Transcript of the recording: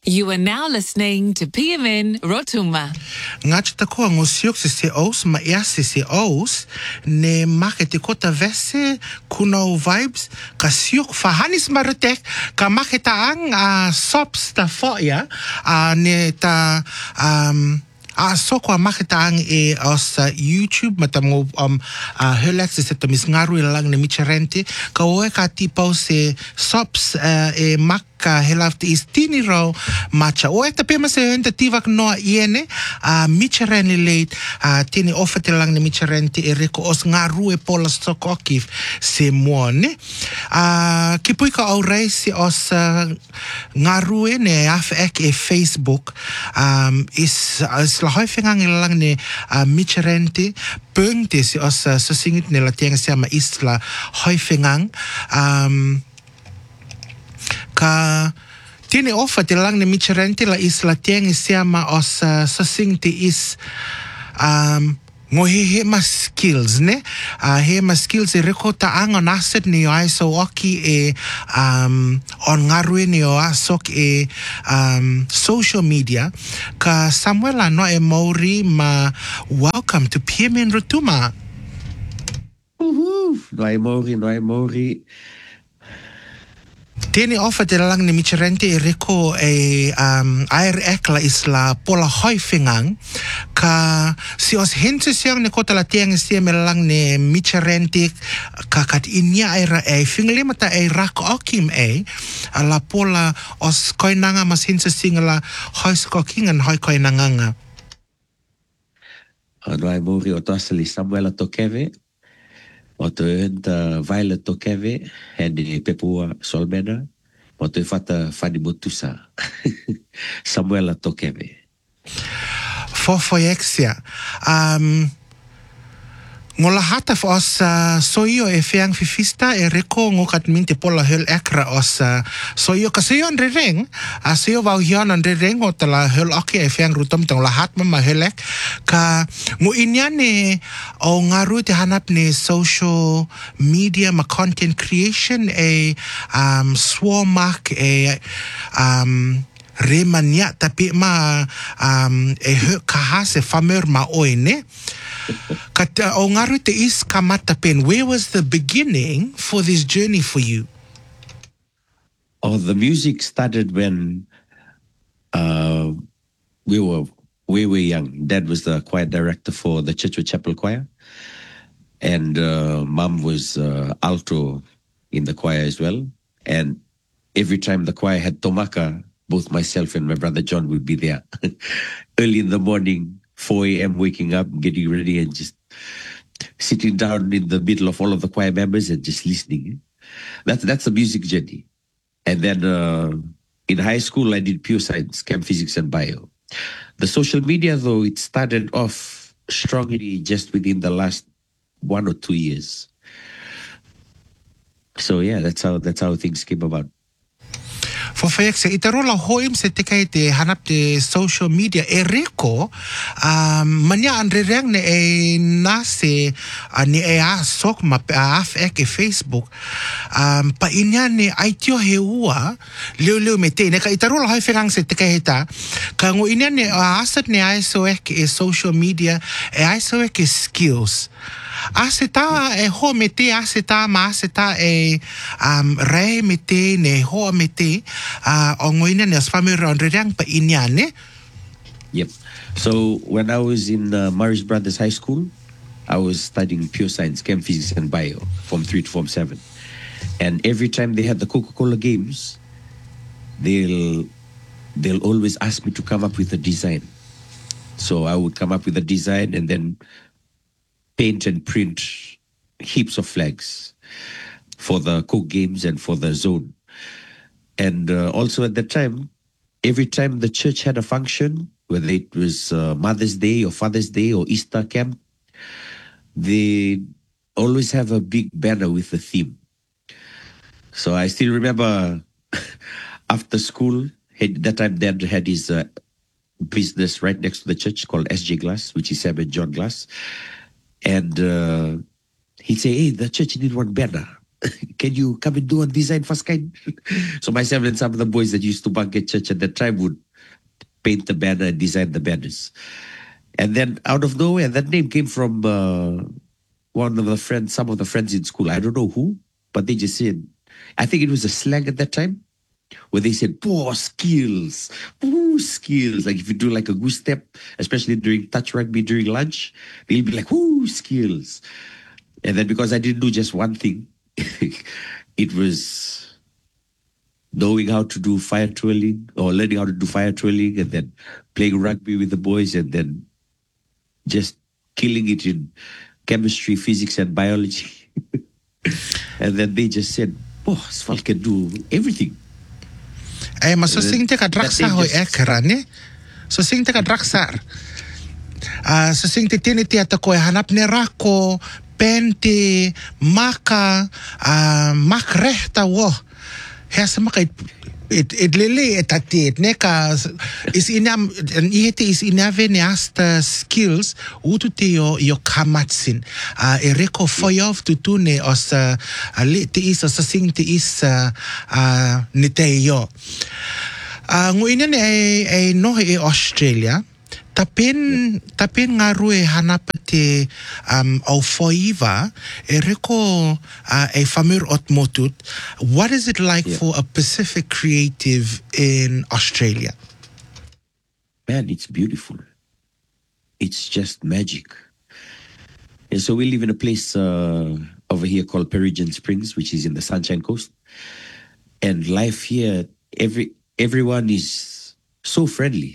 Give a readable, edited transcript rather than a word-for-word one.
You are now listening to PMN Rotuma. Ngati tako ang usiok se os ma se os ne make te kota vese kuno vibes ka siok fahanis marutek ka make ta ang sops ta foya ne ta soko makita ang os YouTube matamo helax se tomis ngaru lang ne micharente ka oe ka tipo se sops makka helafte is tiniro macha oe ta pema se henta tivak no iene micharene late tini ofete lang ne micharente reko os ngaru pola stokokif se mone kipui ka aurei se os ngaru ne af ek Facebook is häufig lang ne micharente punkte si os so singit ne la tiang siama isla häufig ka tiene offer te lang ne micharente la isla tiang siama os so singit is ngohi ma skills ne he ma skills e rekota ang on asset ni ai so oki on ngaru ni o asok social media ka Samuela no Mauri ma welcome to PMN Rotuma. No Mauri. Tiene offer te lang ni micharente reko air ekla isla pola hoifingang ka si os hente siang ne kota la tiang siang lang ne micharente ka kat inya aira fingle mata rak okim la pola os koinanga mas hente singala hois kokingan hoi koinanga No Mauri o tosali Samuela Tokeve. Moto enta Violet Tokeve, hende Pepua Solmena, moto fata Fadi Motusa, Samuela Tokeve. Fofoyexia. Ngola hata os soyo feang fifista reko ngokat minte pola hel ekra os soyo kaseyo andre reng aseyo vau hian andre reng o tala hel oke feang rutom tong lahat mama helek ka ngo inyane o ngaru te hanap ne social media ma content creation swarmak remania tapi ma kahase famer ma oine kata o ngaru te is kamata pen. Where was the beginning for this journey for you? Oh, the music started when we were young. Dad was the choir director for the Churchwood Chapel Choir, and Mom was alto in the choir as well. And every time the choir had tomaka, both myself and my brother John would be there early in the morning. 4 a.m. waking up, getting ready and just sitting down in the middle of all of the choir members and just listening. That's a music journey. And then in high school, I did pure science, chem physics and bio. The social media, though, it started off strongly just within the last 1 or 2 years. So yeah, that's how things came about. Fofayak sa itarola hoim sa tikay te hanap te social media reko manya andre reng ne nase ni sok ma af ek Facebook pa inya ne aityo heua leo mete ne ka itarola hoy ferang sa tikay ta ka ngo inya ne asat ne aiso ek social media aiso ek skills aseta ho mete aseta ma aseta re mete ne ho mete ongoina ne family rang pa inyane. Yep. So when I was in Morris Brothers High School, I was studying pure science, chem physics and bio, Form 3 to Form 7. And every time they had the Coca-Cola games, they'll always ask me to come up with a design. So I would come up with a design and then paint and print heaps of flags for the Coke games and for the zone. And also at that time, every time the church had a function, whether it was Mother's Day or Father's Day or Easter camp, they always have a big banner with the theme. So I still remember after school, that time Dad had his business right next to the church called SJ Glass, which is Sam and John Glass. And he'd say, hey, the church need one banner. can you come and do a design for Sky? So myself and some of the boys that used to bunk at church at that time would paint the banner and design the banners. And then out of nowhere, that name came from one of the friends, some of the friends in school. I don't know who, but they just said, I think it was a slang at that time, where they said, "Poor skills, ooh, skills." Like if you do like a goose step, especially during touch rugby during lunch, they'll be like, "Ooh, skills." And then because I didn't do just one thing, it was knowing how to do fire twirling or learning how to do fire twirling and then playing rugby with the boys and then just killing it in chemistry, physics, and biology. And then they just said, "Oh, Sval can do everything." Maar so sing te ka draksa hoi ekra, ne? So sing te ka draksar. So sing te tini te ata koe hanap ne rako, pente, maka, mak rehta wo. Hea sa maka it lele etatit ne ka is inam ihete is inave ne asta skills utu te yo kamatsin e reko foyov tu ne os le te is os sing te is ne te yo nguinen e no e Australia Tapen nga rue hanapa te au foiva e reko e famur ot motut. What is it like for a Pacific creative in Australia? Man, it's beautiful. It's just magic. And so we live in a place over here called Peregrine Springs, which is in the Sunshine Coast. And life here, everyone is so friendly.